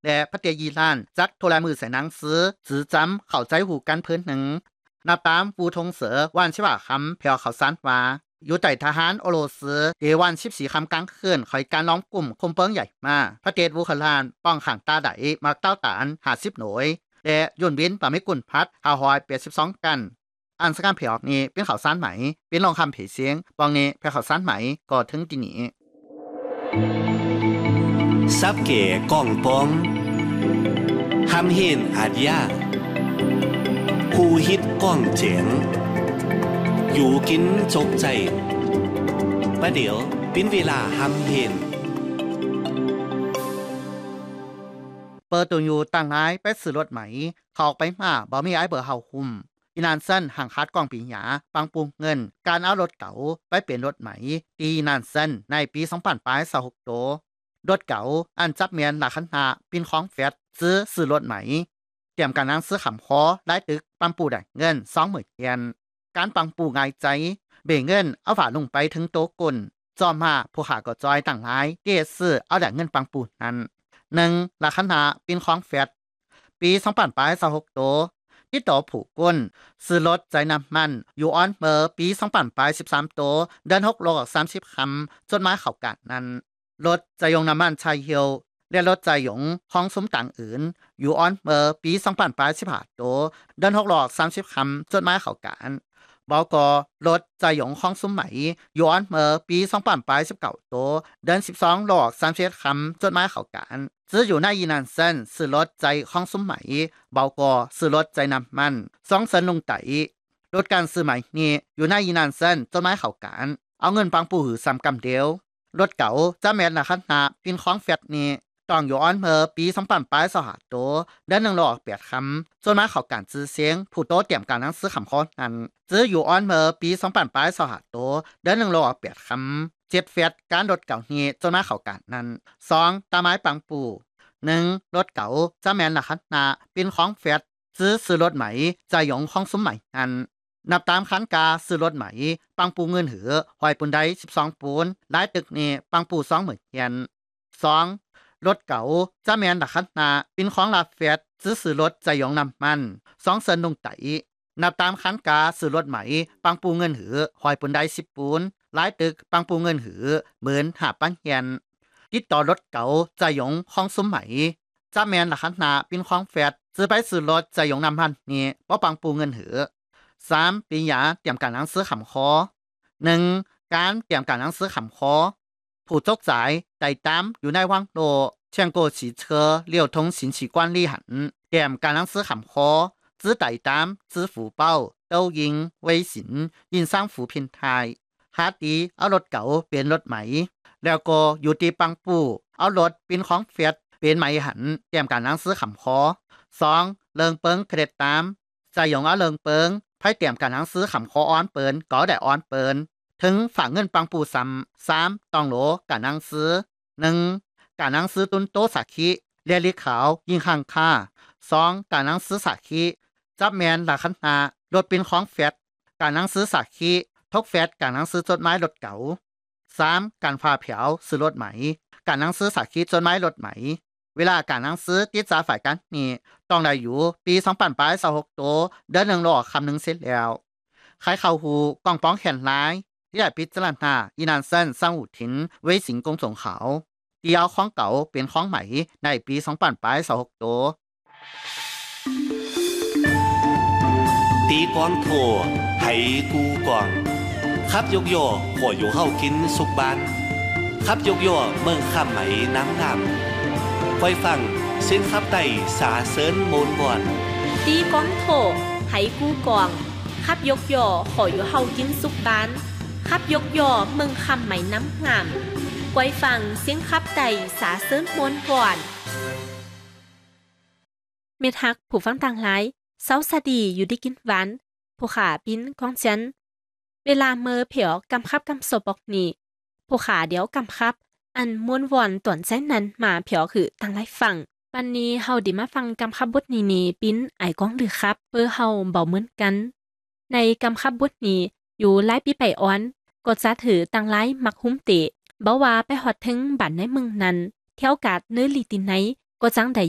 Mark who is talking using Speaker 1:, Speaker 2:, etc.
Speaker 1: และประเทศยีรานจักโทรมือใส่หนังสือจือจำเข้าใจหูกันเพิ่นหนึ่งนับตามปูทงเสือวันชิว่าคำเพียวเขาซานว่าอยู่ใต้ทหารโอโรสเดวัน14 คำกลางคืนคอยการล้อมกลุ่มคมเปิงใหญ่มาประเทศวูคารานป้องขังตาไดมาเต้าตาน50หน่วยและยนต์บินปาไม่กุ่นพัด582กันอันสการเพียวนี้เป็นข่าวสารไหมเป็นลองคำเผยเสียงบองนี้เป็นข่าวสารไหมก็ถึงที่นี้
Speaker 2: ซับเก๋ก้องป้อมห้ำเห็นอาดยาผู้ฮิตก้องเจ๋งอยู่กินจกใจประเดี๋ยวเป็นเวลาห้ำเห็น
Speaker 1: เปิดตัวอยู่ตั้งร้ายไปซื้อรถไหมเข้าไปมาบ่มีไอ้เบอร์เฮาคุมอีนานเส้นห่างคัดกองปีหยาปังปูเงินการเอารถเก๋าไปเปลี่ยนรถไหมตีนานเส้นในปี2026โตรถเก๋าอันจับเมียนหลักขันหาปินของแฟดซื้อรถไหมเตรียมการนั่งซื้อขำคอได้ตึกปังปูได้เงิน20,000 เยนการปังปูง่ายใจเบ่งเงินเอาฝาลงไปถึงโต๊ะกุนจอมมาผู้ขาก็จอยต่างหลายเกซื้อเอาแต่เงินปังปูนั้น1หลักขันหาปินของแฟดปี2026โตที่ต่อผูกก้นซื้อรถใจน้ำมันอยู่ออนเมอร์ปี2013โตเดิน6 โล30 คำจดหมายเข้ากันนั้นรถใจยงน้ำมันชายเฮียวและรถใจยงห้องซุ้มต่างอื่นอยู่ออนเมอร์ปี2015โตเดิน6 โล30 คำจดหมายเข้ากันบอกกรถใจยงห้องซุ้มไหมอยู่ออนเมอร์ปี2019โตเดิน12 โล31 คำจดหมายเข้ากันซื้ออยู่ในยีนันเซนซื้อรถใจห้องซุ้มไหมเบากอซื้อรถใจน้ำมัน2 เซนลงไตรถการซื้อไหมนี่อยู่ในยีนันเซนจดหมายเข้ากันเอาเงินปังปูหือ3 กำเดียวรถเก๋าจะแม่นละคันนาปินของแฟดนี่ต้องอยู่ออนเมอร์ปี2018โตเดิน1 โล8 คำจดหมายเข้ากันซื้อเสียงผู้โตเตรียมการหนังสือคำข้อนั้นซื้ออยู่ออนเมอร์ปี2018โตเดิน1 โล8 คำ7 แฟดการรถเก่านี้จนมาเข้ากันนั้น2ตาไม้ปังปู1รถเก่าจะแม่นละคันนาเป็นของแฟดซื้อรถไหมจะยงของสมใหม่นั้นนับตามคันกาซื้อรถไหมปังปูเงินหือหอยปุนได้12 ปูนหลายตึกนี้ปังปู20,000 เยน2รถเก่าจะแม่นละคันนาเป็นของลาแฟดซื้อรถจะยงน้ำมัน2 เซนลงไตนับตามคันกาซื้อรถไหมปังปูเงินหือหอยปุนได้10 ปูนหลายตึกปังปูเงินหือ15,000 เยนติดต่อรถเก๋าใจยงของสมไหมจะแมนละคันนาเป็นของแฟดซื้อไปซื้อรถใจยงนำพันนี่บ่ปังปูเงินหือ3ปีหยาเตรียมการหนังสือขำคอ1การเตรียมการหนังสือขำคอผู้จกจ่ายไต่ตามอยู่ในวังโลเชียงโกฉีเชอเลี้ยวทงสินฉีกวนลี่หันเตรียมการหนังสือขำคอซื้อไต่ตามซื้อฝูเป้าเต้ายิงเวยสินยินสร้างฝูพินไทยฮาตีเอารถเก๋าเปลี่ยนรถไหมแล้วก็อยู่ที่ปังปูเอารถเป็นของเฟียดเป็นไหมหันเตรียมการหนังสือขำคอ2เลิงเปิงเครดตามใจยงเอาเลิงเปิงไพ่เตรียมการหนังสือขำคออ้อนเปินก็ได้อ้อนเปินถึงฝากเงินปังปูซ้ำ3ต้องโหลการหนังสือ1การหนังสือตุนโตสักคิเรียลิขาวยิงข้างค่า2การหนังสือสักคิจับแมนหลักขันหารถเป็นของเฟียดการหนังสือสักคิทกแฟดการหนังสือจดหมายรถเก๋า3การพาเผียวซื้อรถไหมการหนังสือสักคิจดหมายรถไหมเวลาการหนังสือติดสาฝ่ายกันนี่ต้องได้อยู่ปี2026โตเดือน1 โลคำหนึ่งเสร็จแล้วใครเข้าหูกองป้องแขนร้ายที่ได้พิจารณาอีนานเซนสร้างอุทินเวสิงกงสงเขาเดียวของเก่าเป็นของใหม่ในปี2026โต
Speaker 2: ตีกวางโถไหกูกวางขับยกย่อขออยู่เฮากินสุกบานขับยกย่อเมืองข้ามไหมน้ำงามไว้ฟังเส้นขับไต่สาเสริญโมนบอน
Speaker 3: ตีกองโถไหกูกวางขับยกย่อขออยู่เฮากินสุกบานขับยกย่อเมืองข้ามไหมน้ำงามไว้ฟังเสียงขับไต่สาเสริญโมนบอนเม็ดฮักผู้ฟังต่างหลายเซาสดีอยู่ได้กินหวานผู้ขาปิ้นของฉันเวลาเมอเผียวกำคับกำศพออกนี่ผู้ขาเดี๋ยวกำคับอันม้วนวอนต่วนแสนนั้นมาเผียวคือตั้งไล่ฟังวันนี้เฮาดิมาฟังกำคับบทนี้ปิ้นไอ้ก้องหรือครับเพื่อเฮาเบาเหมือนกันในกำคับบทนี้อยู่หลายปีไปอ้อนก็จะถือตั้งไล่มักหุ้มเตะเบาว่าไปฮอดถึงบ้านในเมืองนั้นเที่ยวกาดเนื้อลีตินไหนก็จังได้